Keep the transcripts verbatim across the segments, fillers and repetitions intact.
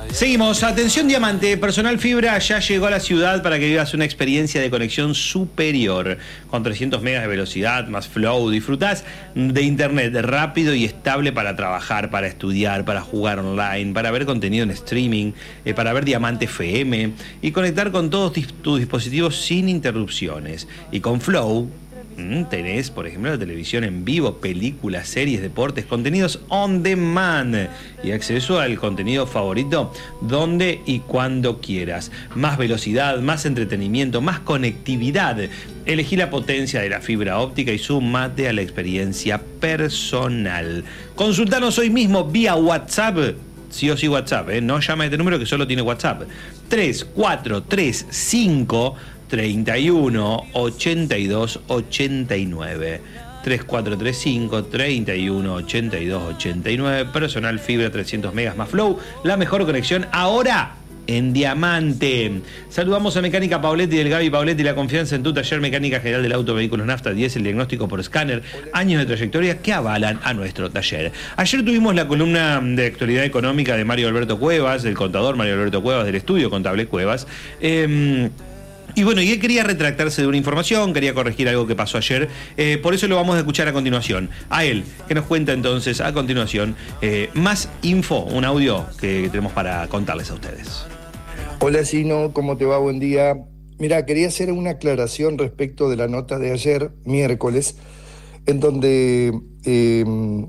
Seguimos. Atención Diamante, Personal Fibra ya llegó a la ciudad para que vivas una experiencia de conexión superior. Con trescientos megas de velocidad, más flow, disfrutás de internet rápido y estable para trabajar, para estudiar, para jugar online, para ver contenido en streaming, eh, para ver Diamante F M y conectar con todos tus dispositivos sin interrupciones. Y con Flow tenés, por ejemplo, la televisión en vivo, películas, series, deportes, contenidos on demand y acceso al contenido favorito donde y cuando quieras. Más velocidad, más entretenimiento, más conectividad. Elegí la potencia de la fibra óptica y sumate a la experiencia personal. Consultanos hoy mismo vía WhatsApp. Sí o sí WhatsApp, ¿eh? No llama a este número que solo tiene WhatsApp. tres cuatro tres cinco treinta y uno ochenta y dos ochenta y nueve. tres cuatro tres cinco treinta y uno ochenta y dos ochenta y nueve. Personal Fibra trescientos megas más Flow. La mejor conexión ahora en Diamante. Saludamos a Mecánica Pauletti del Gaby Pauletti, la confianza en tu taller Mecánica General del Auto, Vehículos, Nafta, diésel, diagnóstico por escáner, años de trayectoria que avalan a nuestro taller. Ayer tuvimos la columna de actualidad económica de Mario Alberto Cuevas, del contador Mario Alberto Cuevas, del estudio contable Cuevas. Eh, Y bueno, y él quería retractarse de una información, quería corregir algo que pasó ayer, eh, por eso lo vamos a escuchar a continuación. A él, que nos cuenta entonces a continuación eh, más info, un audio que tenemos para contarles a ustedes. Hola Gino, ¿cómo te va? Buen día. Mira, quería hacer una aclaración respecto de la nota de ayer, miércoles, en donde eh,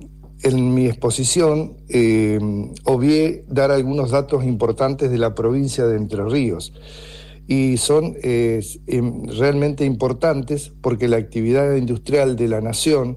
en mi exposición eh, obvié dar algunos datos importantes de la provincia de Entre Ríos. Y son eh, realmente importantes porque la actividad industrial de la nación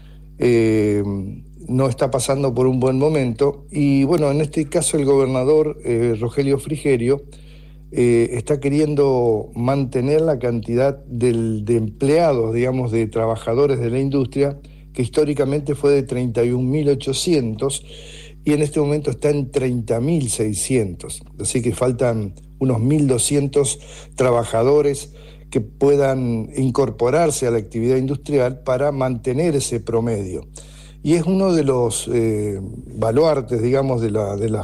eh, no está pasando por un buen momento. Y bueno, en este caso el gobernador eh, Rogelio Frigerio eh, está queriendo mantener la cantidad del, de empleados, digamos, de trabajadores de la industria, que históricamente fue de treinta y un mil ochocientos y en este momento está en treinta mil seiscientos. Así que faltan unos mil doscientos trabajadores que puedan incorporarse a la actividad industrial para mantener ese promedio. Y es uno de los eh, baluartes, digamos, de, la, de, la,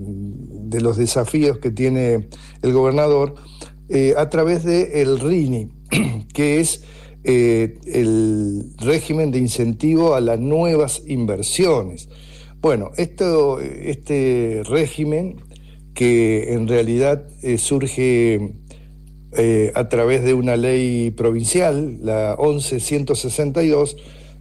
de los desafíos que tiene el gobernador eh, a través del R I N I, que es eh, el régimen de incentivo a las nuevas inversiones. Bueno, esto, este régimen que en realidad eh, surge eh, a través de una ley provincial, la once ciento sesenta y dos,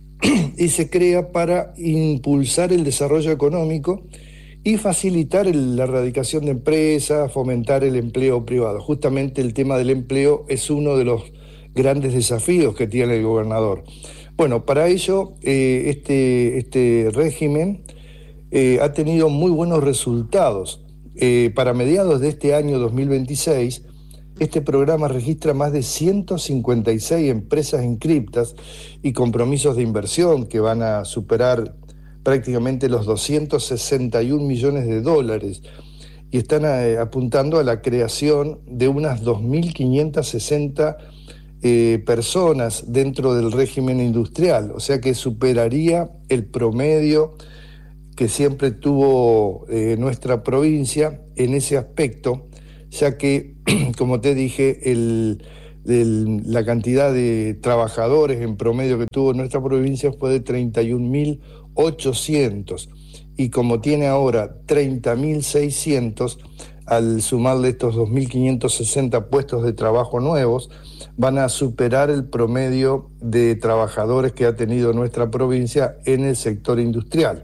y se crea para impulsar el desarrollo económico y facilitar el, la erradicación de empresas, fomentar el empleo privado. Justamente el tema del empleo es uno de los grandes desafíos que tiene el gobernador. Bueno, para ello eh, este, este régimen eh, ha tenido muy buenos resultados. Eh, para mediados de este año dos mil veintiséis, este programa registra más de ciento cincuenta y seis empresas inscriptas y compromisos de inversión que van a superar prácticamente los doscientos sesenta y un millones de dólares y están eh, apuntando a la creación de unas dos mil quinientas sesenta eh, personas dentro del régimen industrial, o sea que superaría el promedio que siempre tuvo eh, nuestra provincia en ese aspecto, ya que, como te dije, el, el, la cantidad de trabajadores en promedio que tuvo nuestra provincia fue de treinta y un mil ochocientos, y como tiene ahora treinta mil seiscientos, al sumarle estos dos mil quinientos sesenta puestos de trabajo nuevos, van a superar el promedio de trabajadores que ha tenido nuestra provincia en el sector industrial.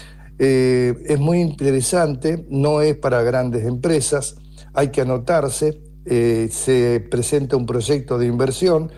Eh, es muy interesante, no es para grandes empresas, hay que anotarse, eh, se presenta un proyecto de inversión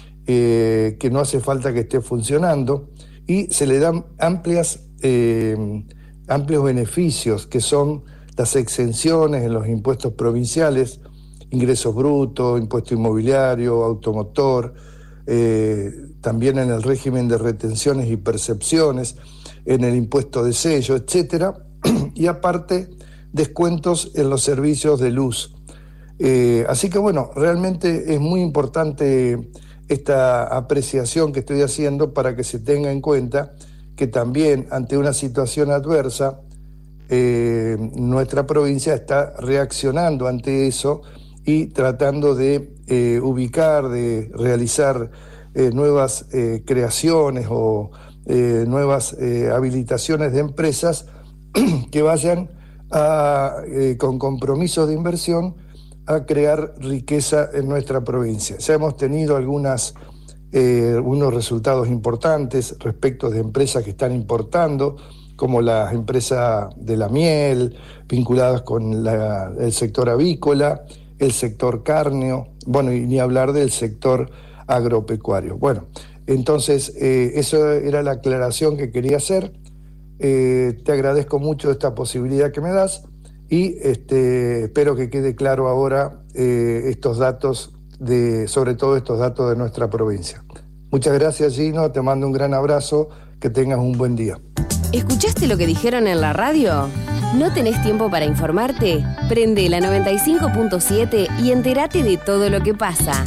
eh, que no hace falta que esté funcionando y se le dan amplias, eh, amplios beneficios que son las exenciones en los impuestos provinciales, ingresos brutos, impuesto inmobiliario, automotor, eh, también en el régimen de retenciones y percepciones, en el impuesto de sello, etcétera, y aparte descuentos en los servicios de luz. Eh, así que bueno, realmente es muy importante esta apreciación que estoy haciendo para que se tenga en cuenta que también ante una situación adversa eh, nuestra provincia está reaccionando ante eso y tratando de eh, ubicar, de realizar eh, nuevas eh, creaciones o eh, nuevas eh, habilitaciones de empresas que vayan a, eh, con compromisos de inversión a crear riqueza en nuestra provincia. Ya hemos tenido algunas, eh, unos resultados importantes respecto de empresas que están importando, como las empresas de la miel, vinculadas con la, el sector avícola, el sector cárneo, bueno, y ni hablar del sector agropecuario. Bueno, entonces, eh, eso era la aclaración que quería hacer. Eh, te agradezco mucho esta posibilidad que me das y este, espero que quede claro ahora eh, estos datos, de, sobre todo estos datos de nuestra provincia. Muchas gracias, Gino, te mando un gran abrazo, que tengas un buen día. ¿Escuchaste lo que dijeron en la radio? ¿No tenés tiempo para informarte? Prende la noventa y cinco punto siete y entérate de todo lo que pasa.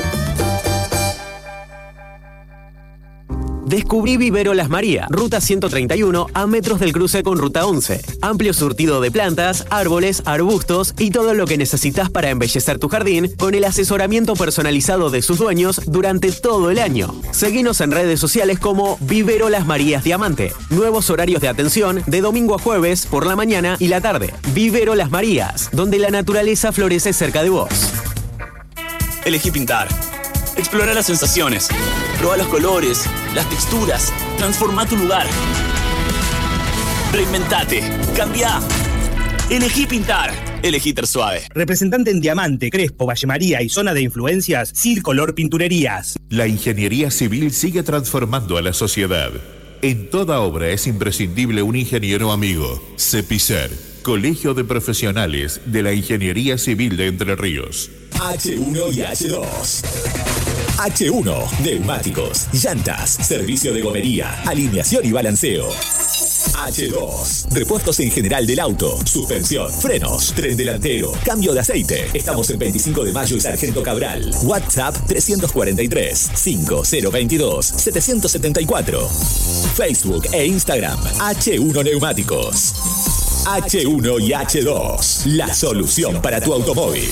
Descubrí Vivero Las María, ruta ciento treinta y uno, a metros del cruce con ruta once. Amplio surtido de plantas, árboles, arbustos y todo lo que necesitas para embellecer tu jardín, con el asesoramiento personalizado de sus dueños durante todo el año. Seguinos en redes sociales como Vivero Las Marías Diamante. Nuevos horarios de atención de domingo a jueves por la mañana y la tarde. Vivero Las Marías, donde la naturaleza florece cerca de vos. Elegí pintar. Explora las sensaciones. Proba los colores, las texturas. Transforma tu lugar. Reinventate. Cambia. Elegí pintar. Elegí Tersuave. Representante en Diamante, Crespo, Valle María y zona de influencias, Silcolor Pinturerías. La ingeniería civil sigue transformando a la sociedad. En toda obra es imprescindible un ingeniero amigo. CEPICER, Colegio de Profesionales de la Ingeniería Civil de Entre Ríos. H uno y H dos. H uno, neumáticos, llantas, servicio de gomería, alineación y balanceo. H dos, repuestos en general del auto, suspensión, frenos, tren delantero, cambio de aceite. Estamos en veinticinco de mayo y Sargento Cabral. WhatsApp tres cuatro tres, cinco cero dos dos, siete siete cuatro. Facebook e Instagram H uno Neumáticos. H uno y H dos, la solución para tu automóvil.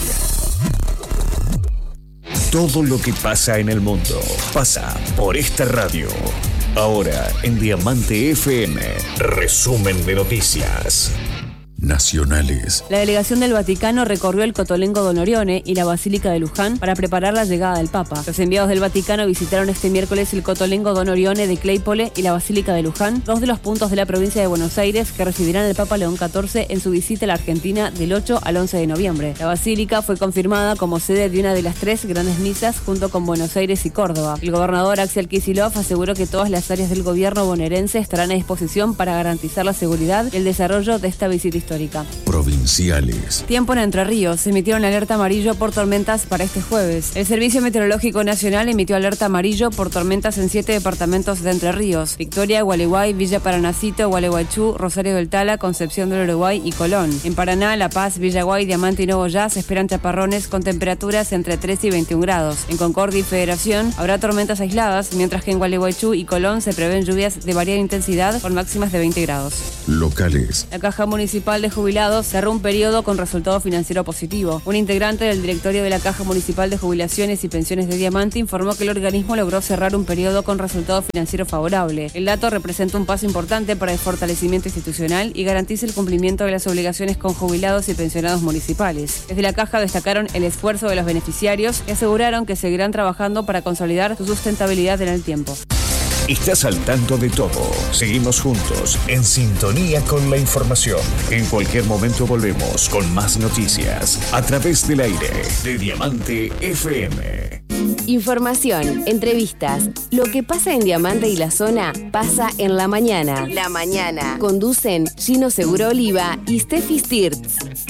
Todo lo que pasa en el mundo pasa por esta radio. Ahora en Diamante F M, resumen de noticias nacionales. La delegación del Vaticano recorrió el Cotolengo Don Orione y la Basílica de Luján para preparar la llegada del Papa. Los enviados del Vaticano visitaron este miércoles el Cotolengo Don Orione de Claypole y la Basílica de Luján, dos de los puntos de la provincia de Buenos Aires que recibirán al Papa León catorce en su visita a la Argentina del ocho al once de noviembre. La Basílica fue confirmada como sede de una de las tres grandes misas junto con Buenos Aires y Córdoba. El gobernador Axel Kicillof aseguró que todas las áreas del gobierno bonaerense estarán a disposición para garantizar la seguridad y el desarrollo de esta visita histórica. Provinciales. Tiempo en Entre Ríos. Emitieron alerta amarillo por tormentas para este jueves. El Servicio Meteorológico Nacional emitió alerta amarillo por tormentas en siete departamentos de Entre Ríos: Victoria, Gualeguay, Villa Paranacito, Gualeguaychú, Rosario del Tala, Concepción del Uruguay y Colón. En Paraná, La Paz, Villaguay, Diamante y Nogoyá se esperan chaparrones con temperaturas entre trece y veintiún grados. En Concordia y Federación habrá tormentas aisladas, mientras que en Gualeguaychú y Colón se prevén lluvias de variada intensidad con máximas de veinte grados. Locales. La Caja Municipal de Jubilados cerró un periodo con resultado financiero positivo. Un integrante del directorio de la Caja Municipal de Jubilaciones y Pensiones de Diamante informó que el organismo logró cerrar un periodo con resultado financiero favorable. El dato representa un paso importante para el fortalecimiento institucional y garantiza el cumplimiento de las obligaciones con jubilados y pensionados municipales. Desde la Caja destacaron el esfuerzo de los beneficiarios y aseguraron que seguirán trabajando para consolidar su sustentabilidad en el tiempo. Estás al tanto de todo. Seguimos juntos, en sintonía con la información. En cualquier momento volvemos con más noticias a través del aire de Diamante F M. Información, entrevistas. Lo que pasa en Diamante y la zona pasa en la mañana. La mañana. Conducen Gino Seguro Oliva y Steffi Stirtz.